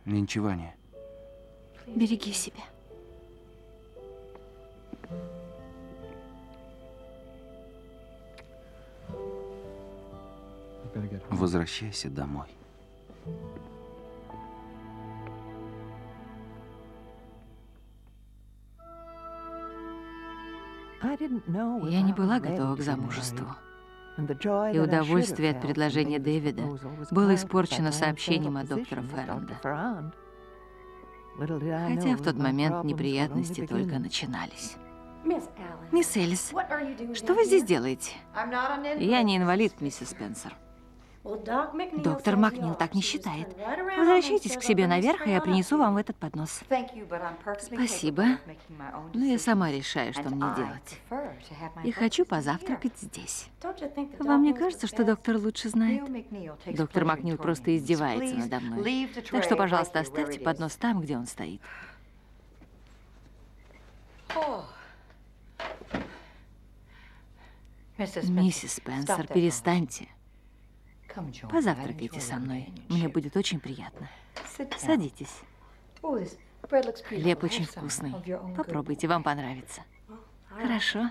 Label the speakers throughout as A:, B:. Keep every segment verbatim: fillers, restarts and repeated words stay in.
A: Линчевание.
B: Береги себя.
A: Возвращайся домой.
B: Я не была готова к замужеству. И удовольствие от предложения Дэвида было испорчено сообщением от доктора Ферранда. Хотя в тот момент неприятности только начинались. Мисс Элис, что вы здесь делаете? Я не инвалид, миссис Спенсер. Доктор Макнил так не считает. Возвращайтесь к себе наверх, и я принесу вам этот поднос. Спасибо. Но я сама решаю, что мне делать. И хочу позавтракать здесь. Вам не кажется, что доктор лучше знает? Доктор Макнил просто издевается надо мной. Так что, пожалуйста, оставьте поднос там, где он стоит. Миссис Спенсер, перестаньте. Позавтракайте со мной. Мне будет очень приятно. Садитесь. Хлеб очень вкусный. Попробуйте, вам понравится. Хорошо.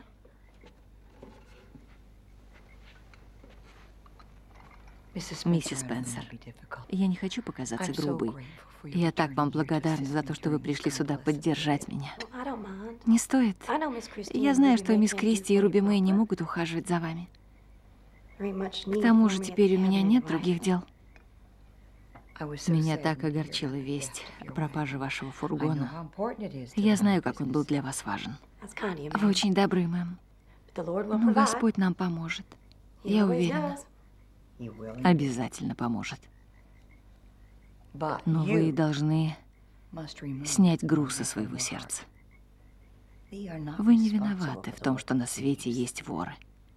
B: Миссис Спенсер, я не хочу показаться грубой. Я так вам благодарна за то, что вы пришли сюда поддержать меня. Не стоит. Я знаю, что мисс Кристи и Руби Мэй не могут ухаживать за вами. К тому же теперь у меня нет других дел. Меня так огорчила весть о пропаже вашего фургона. Я знаю, как он был для вас важен. Вы очень добры, мэм. Но Господь нам поможет. Я уверена. Обязательно поможет. Но вы должны снять груз со своего сердца. Вы не виноваты в том, что на свете есть воры.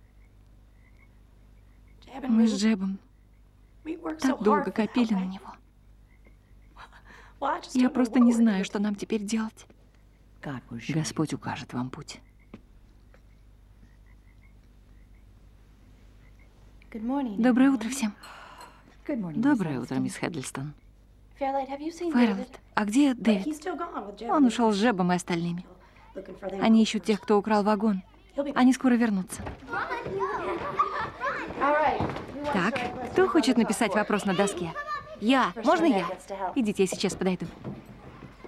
B: Мы с Джебом так долго копили на него. Я просто не знаю, что нам теперь делать. Господь укажет вам путь. Доброе утро всем. Доброе утро, мисс Хеддлстон. Фэрлайт, а где Дэвид? Он ушел с Джебом и остальными. Они ищут тех, кто украл вагон. Они скоро вернутся. Так, кто хочет написать вопрос на доске? Я. Можно я? Идите, я сейчас подойду.